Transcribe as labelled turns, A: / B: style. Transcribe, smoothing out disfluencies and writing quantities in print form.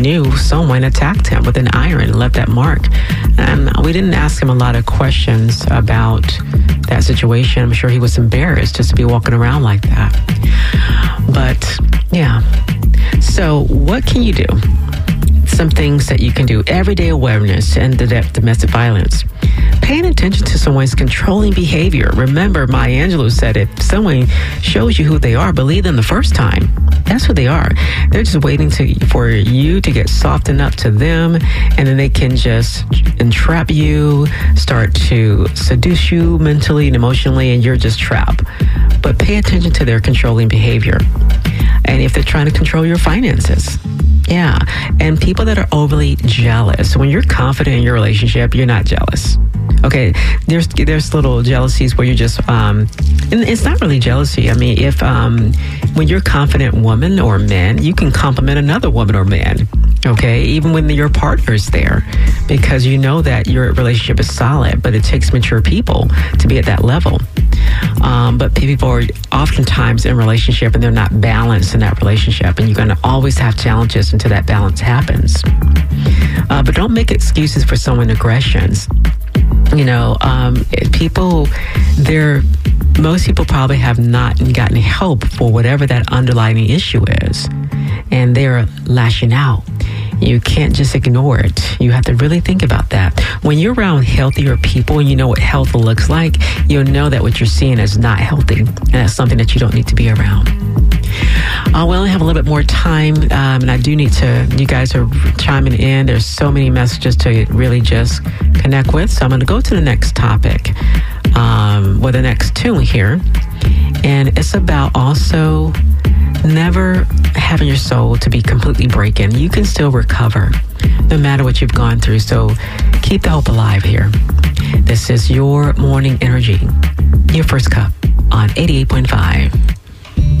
A: knew someone attacked him with an iron and left that mark. And we didn't ask him a lot of questions about that situation. I'm sure he was embarrassed just to be walking around like that. But yeah. So what can you do? Some things that you can do. Everyday awareness and domestic violence. Paying attention to someone's controlling behavior. Remember, Maya Angelou said, if someone shows you who they are, believe them the first time. That's who they are. They're just waiting for you to get softened up to them, and then they can just entrap you, start to seduce you mentally and emotionally, and you're just trapped. But pay attention to their controlling behavior. And if they're trying to control your finances. Yeah. And people that are overly jealous. When you're confident in your relationship, you're not jealous. Okay. There's little jealousies where you're just, and it's not really jealousy. I mean, if, when you're a confident woman or man, you can compliment another woman or man. Okay. Even when your partner's there, because you know that your relationship is solid, but it takes mature people to be at that level. But people are oftentimes in relationship and they're not balanced in that relationship, and you're going to always have challenges until that balance happens. But don't make excuses for someone's aggressions. You know, most people probably have not gotten help for whatever that underlying issue is, and they're lashing out. You can't just ignore it. You have to really think about that. When you're around healthier people and you know what health looks like, you'll know that what you're seeing is not healthy, and that's something that you don't need to be around. We only have a little bit more time, and I do need to, you guys are chiming in. There's so many messages to really just connect with. So I'm going to go to the next topic, with the next tune here. And it's about also never having your soul to be completely breaking. You can still recover no matter what you've gone through. So keep the hope alive here. This is your morning energy, your first cup on 88.5.